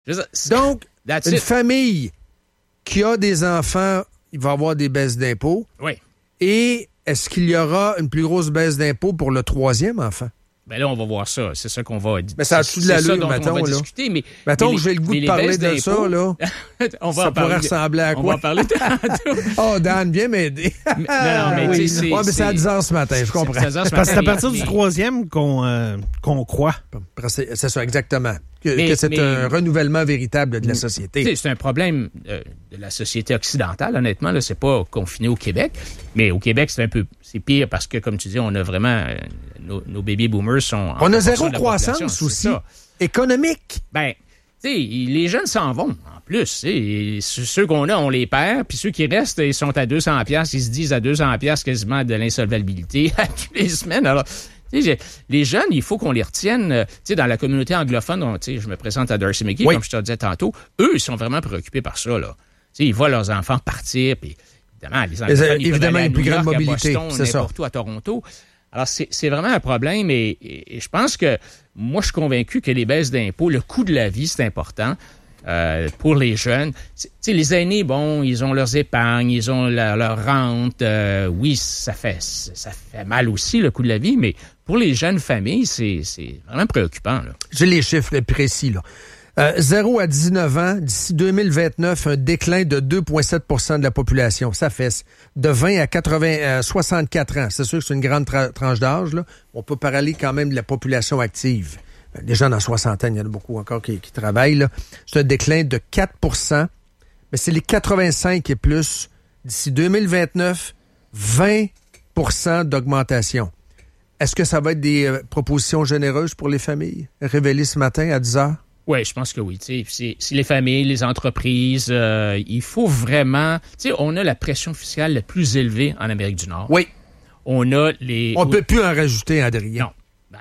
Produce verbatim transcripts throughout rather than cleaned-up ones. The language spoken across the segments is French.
Dire, Donc, une it. famille qui a des enfants, il va avoir des baisses d'impôts. Oui. Et est-ce qu'il y aura une plus grosse baisse d'impôts pour le troisième enfant? Ben là, on va voir ça. C'est ça qu'on va dire. Mais ça a tout de l'allure, mettons, on va là. discuter, mais... Mettons mais que j'ai le goût de parler de ça, là. on va ça en parler, pourrait ressembler à quoi? On va en parler tantôt. Oh, Dan, viens m'aider. mais, non, non, mais oui. tu sais, c'est... Ouais, mais c'est à dix heures ce matin, je comprends. C'est, c'est parce que c'est à partir du troisième qu'on, euh, qu'on croit. C'est, c'est ça, exactement. Que, mais, que c'est mais, un renouvellement véritable de la société. C'est un problème euh, de la société occidentale, honnêtement. Là, c'est pas confiné au Québec. Mais au Québec, c'est un peu c'est pire parce que, comme tu dis, on a vraiment... Euh, nos, nos baby boomers sont... On a zéro croissance aussi. Économique. Ben, tu sais, les jeunes s'en vont, en plus. Et ceux qu'on a, on les perd. Puis ceux qui restent, ils sont à deux cents piastres. Ils se disent à deux cents piastres quasiment de l'insolvabilité à toutes les semaines. Alors... Les jeunes, il faut qu'on les retienne. Euh, dans la communauté anglophone, on, je me présente à Darcy McGee, oui. comme je te disais tantôt, eux, ils sont vraiment préoccupés par ça. Là. Ils voient leurs enfants partir, puis évidemment, les anglophones, ils évidemment, peuvent aller à une plus New York, grande mobilité, à Boston, c'est n'importe ça. où, à Toronto. Alors, c'est, c'est vraiment un problème et, et, et je pense que moi, je suis convaincu que les baisses d'impôts, le coût de la vie, c'est important. Euh, pour les jeunes. T'sais, les aînés, bon, ils ont leurs épargnes, ils ont leur, leur rente. Euh, oui, ça fait ça fait mal aussi, le coût de la vie, mais pour les jeunes familles, c'est, c'est vraiment préoccupant. Là. J'ai les chiffres précis. Là. Euh, zéro à dix-neuf ans, d'ici deux mille vingt-neuf, un déclin de deux virgule sept pour cent de la population. Ça fait de vingt à quatre-vingts, à soixante-quatre ans. C'est sûr que c'est une grande tra- tranche d'âge. Là. On peut parler quand même de la population active. Les gens dans la soixantaine, il y en a beaucoup encore qui, qui travaillent. Là. C'est un déclin de quatre pour cent, mais c'est les quatre-vingt-cinq et plus. D'ici deux mille vingt-neuf, vingt pour cent d'augmentation. Est-ce que ça va être des euh, propositions généreuses pour les familles, révélées ce matin à dix heures? Oui, je pense que oui. Si, si les familles, les entreprises, euh, il faut vraiment... Tu sais, on a la pression fiscale la plus élevée en Amérique du Nord. Oui. On a les... On ne peut plus en rajouter, Adrien. Non. Ben,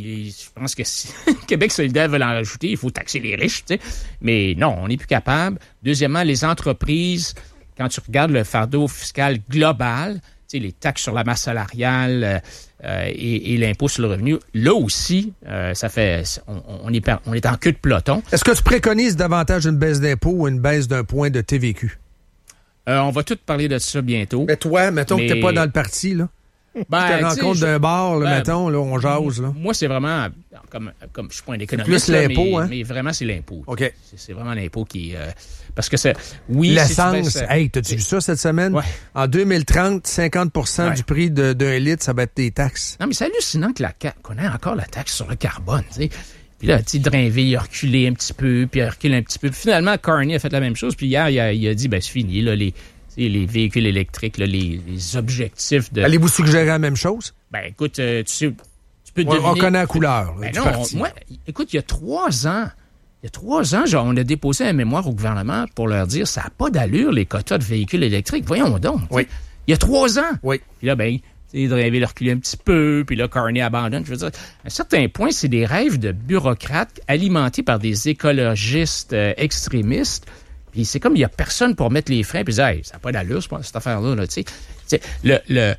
je pense que si Québec solidaire veut en rajouter, il faut taxer les riches, tu sais. Mais non, on n'est plus capable. Deuxièmement, les entreprises, quand tu regardes le fardeau fiscal global, tu sais, les taxes sur la masse salariale euh, et, et l'impôt sur le revenu, là aussi, euh, ça fait, on, on, est, on est en queue de peloton. Est-ce que tu préconises davantage une baisse d'impôt ou une baisse d'un point de T V Q? Euh, on va tout parler de ça bientôt. Mais toi, mettons mais... que t'es pas dans le parti, là. Ben, tu te rencontres d'un bar, là, ben, mettons, là, on jase. Là. Moi, c'est vraiment, comme, comme je suis pas un économiste, plus l'impôt, là, mais, hein? mais vraiment, c'est l'impôt. OK. C'est, c'est vraiment l'impôt qui... Euh, parce que c'est... Oui, l'essence, si tu hey, t'as-tu vu ça cette semaine? Ouais. En deux mille trente, cinquante pour cent ouais. du prix de, d'un litre, ça va être des taxes. Non, mais c'est hallucinant que la, qu'on ait encore la taxe sur le carbone, tu sais. Puis là, tu sais, Drainville, il a reculé un petit peu, puis il a reculé un petit peu. Puis finalement, Carney a fait la même chose. Puis hier, il a, il a dit, ben c'est fini, là, les... les véhicules électriques, là, les, les objectifs de... Allez-vous suggérer la même chose? Ben, écoute, euh, tu sais, tu peux on, deviner... On connaît la couleur, là, ben du non, parti. On, moi, écoute, il y a trois ans, il y a trois ans, genre, on a déposé un mémoire au gouvernement pour leur dire, ça n'a pas d'allure, les quotas de véhicules électriques. Voyons donc. Oui. Il y a trois ans. Oui. Puis là, ben, tu sais, Drainville a reculé un petit peu, puis là, Carney abandonne. Je veux dire, à un certain point, c'est des rêves de bureaucrates alimentés par des écologistes euh, extrémistes. Puis c'est comme il n'y a personne pour mettre les freins puis dire hey, ça n'a pas d'allure cette affaire-là. Là, tu sais. Le, le...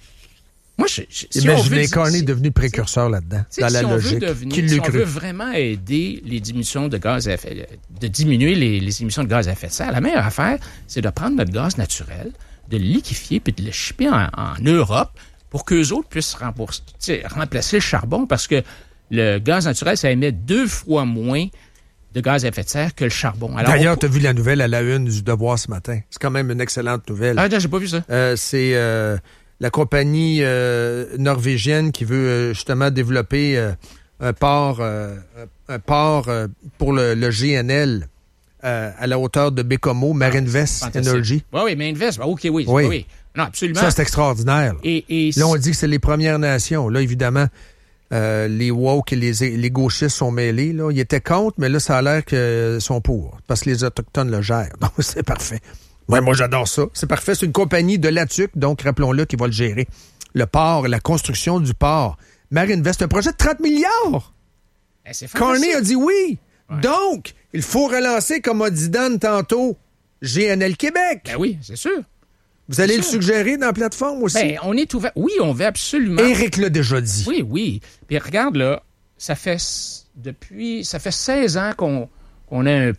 Moi, je, je, si imaginez Carney est devenu précurseur là-dedans, dans si la on logique. Veut devenir, Qui si cru? on veut vraiment aider les diminutions de gaz à effet, de diminuer les, les émissions de gaz à effet de serre, la meilleure affaire, c'est de prendre notre gaz naturel, de le liquéfier puis de le shipper en, en Europe pour qu'eux autres puissent rembourser, remplacer le charbon parce que le gaz naturel, ça émet deux fois moins de gaz à effet de serre que le charbon. Alors, d'ailleurs, on... tu as vu la nouvelle à la une du Devoir ce matin. C'est quand même une excellente nouvelle. Ah, non, j'ai pas vu ça. Euh, c'est euh, la compagnie euh, norvégienne qui veut euh, justement développer euh, un port, euh, un port euh, pour le, le G N L euh, à la hauteur de Bécomo, Marinvest ah, Energy. Oui, oui, Marinvest. OK, oui, oui. oui. Non, absolument. Ça, c'est extraordinaire. Là, et, et là on dit que c'est les Premières Nations. Là, évidemment... Euh, les woke et les, les gauchistes sont mêlés. Là. Ils étaient contre, mais là, ça a l'air qu'ils sont pour. Parce que les Autochtones le gèrent. Donc, c'est parfait. Ouais, moi, j'adore ça. C'est parfait. C'est une compagnie de Latuc, donc rappelons-le, qui va le gérer. Le port, la construction du port. Marinvest, un projet de trente milliards. Eh, c'est Carney a dit oui. Ouais. Donc, il faut relancer, comme a dit Dan tantôt, G N L Québec. Ben oui, c'est sûr. Vous allez c'est le sûr. suggérer dans la plateforme aussi? Ben, on est ouvert. Oui, on veut absolument. Éric l'a déjà dit. Oui, oui. Puis regarde, là, ça fait depuis, ça fait seize ans qu'on, qu'on ait un